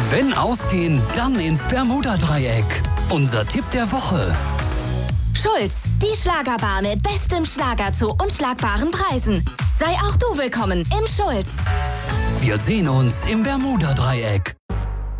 Wenn ausgehen, dann ins Bermuda-Dreieck. Unser Tipp der Woche. Schulz, die Schlagerbar mit bestem Schlager zu unschlagbaren Preisen. Sei auch du willkommen im Schulz. Wir sehen uns im Bermuda-Dreieck.